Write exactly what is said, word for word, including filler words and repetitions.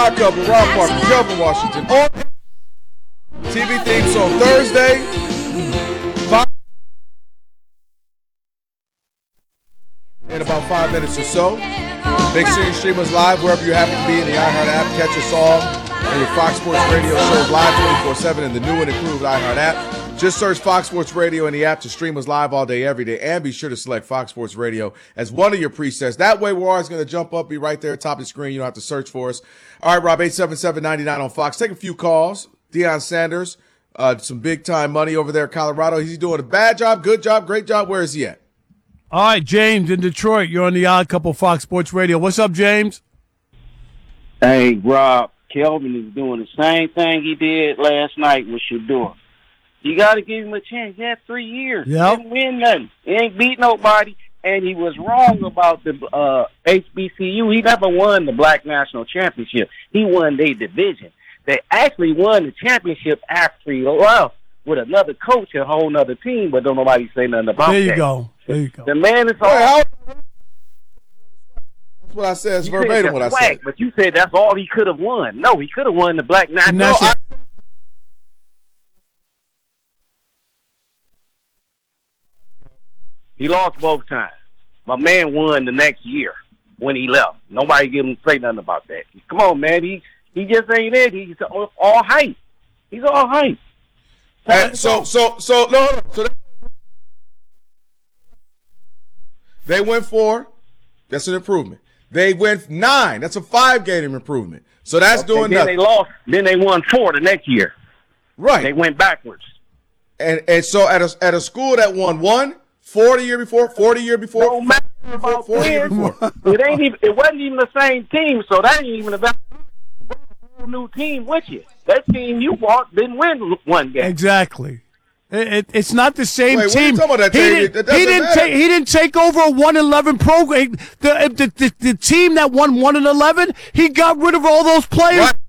Power Couple, Rob Parker, Kelvin Washington. On T V theme song Thursday. Five, in about five minutes or so. Make sure you stream us live wherever you happen to be in the iHeart app. Catch us all on your Fox Sports Radio shows live twenty-four seven in the new and improved iHeart app. Just search Fox Sports Radio in the app to stream us live all day, every day. And be sure to select Fox Sports Radio as one of your presets. That way, we're always going to jump up, be right there at the top of the screen. You don't have to search for us. All right, Rob, eight seven seven, nine nine on Fox. Take a few calls. Deion Sanders, uh, some big-time money over there in Colorado. He's doing a bad job, good job, great job. Where is he at? All right, James in Detroit. You're on the Odd Couple Fox Sports Radio. What's up, James? Hey, Rob. Kelvin is doing the same thing he did last night with Shedeur. You got to give him a chance. He had three years. Yep. Didn't win nothing. He ain't beat nobody. And he was wrong about the uh, H B C U. He never won the Black National Championship. He won their division. They actually won the championship after he left with another coach, a whole other team, but don't nobody say nothing about that. There you that. go. There you go. The man is all. Well, that's what I said. It's verbatim what I swag, said. But you said that's all he could have won. No, he could have won the Black National. No, I- He lost both times. My man won the next year when he left. Nobody give him say nothing about that. Come on, man. He he just ain't it. He's all, all hype. He's all hype. And so so so no, no so they, they went four. That's an improvement. They went nine. That's a five game improvement. So that's okay, doing then nothing. They lost. Then they won four the next year. Right. They went backwards. And and so at a at a school that won one. Four the year before, four the year before, no matter about four the year before. It ain't even. It wasn't even the same team, so that ain't even about a whole new team with you. That team you bought didn't win one game. Exactly. It, it, it's not the same Wait, team. What are you talking about that he, team? did, That he didn't matter. take. He didn't take over a one eleven program. The, the the the team that won one and eleven. He got rid of all those players. Right.